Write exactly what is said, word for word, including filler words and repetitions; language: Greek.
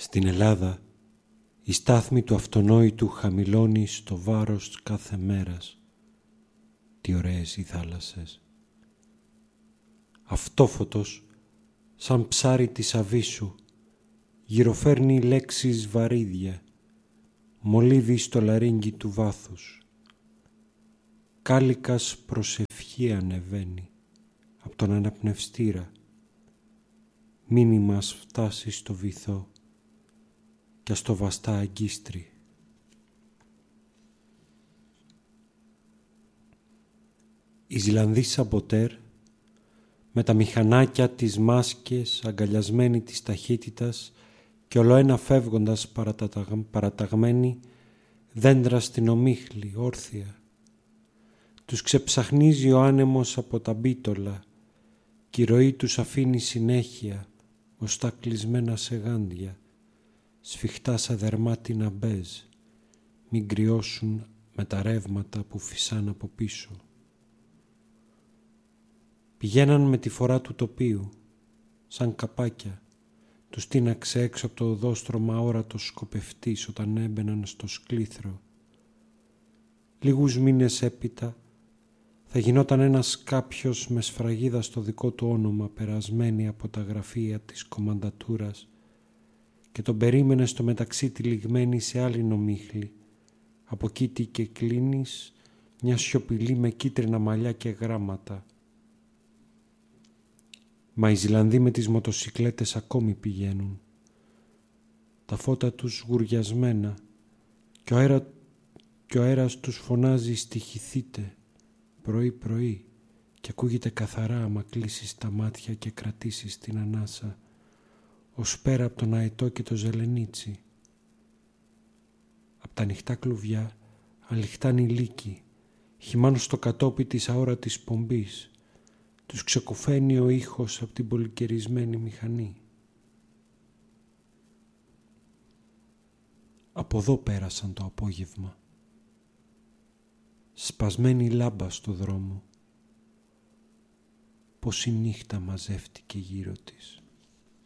Στην Ελλάδα η στάθμη του αυτονόητου χαμηλώνει στο βάρος κάθε μέρας. Τι ωραίες οι θάλασσες. Αυτόφωτος, σαν ψάρι της αβύσσου, γυροφέρνει λέξεις βαρύδια, μολύβι στο λαρύγγι του βάθους. Κάλικας προσευχή ανεβαίνει από τον αναπνευστήρα, μήνυμας φτάσει στο βυθό και στο βαστά αγκίστρι. Η Ισλανδή Σαμποτέρ με τα μηχανάκια της μάσκες αγκαλιασμένη της ταχύτητας και ολοένα φεύγοντας παραταγμένη δέντρα στην ομίχλη όρθια. Τους ξεψαχνίζει ο άνεμος από τα μπίτολα και η ροή τους αφήνει συνέχεια ως τα κλεισμένα σε γάντια, σφιχτά σαν δερμάτινα μπέζ, μην κρυώσουν με τα ρεύματα που φυσάν από πίσω. Πηγαίναν με τη φορά του τοπίου, σαν καπάκια. Τους τίναξε έξω από το οδόστρωμα όρατος σκοπευτής όταν έμπαιναν στο σκλήθρο. Λίγους μήνες έπειτα θα γινόταν ένας κάποιος με σφραγίδα στο δικό του όνομα περασμένη από τα γραφεία της κομμαντατούρας και τον περίμενε στο μεταξύ τυλιγμένη σε άλλη νομίχλη, από κήτη και κλίνης μια σιωπηλή με κίτρινα μαλλιά και γράμματα. Μα οι Ισλανδοί με τις μοτοσικλέτες ακόμη πηγαίνουν. Τα φώτα τους γουριασμένα και ο, αέρα, και ο αέρας τους φωνάζει «Στοιχηθείτε» πρωί-πρωί και ακούγεται καθαρά άμα κλείσεις τα μάτια και κρατήσεις την ανάσα ως πέρα από τον αετό και το ζελενίτσι. Απ' τα ανοιχτά κλουβιά αλιχτάνει λύκη, χυμάνουν στο κατόπι της αόρατης πομπής. Τους ξεκουφαίνει ο ήχος από την πολυκαιρισμένη μηχανή. Από εδώ πέρασαν το απόγευμα. Σπασμένη λάμπα στο δρόμο. Πως η νύχτα μαζεύτηκε γύρω της.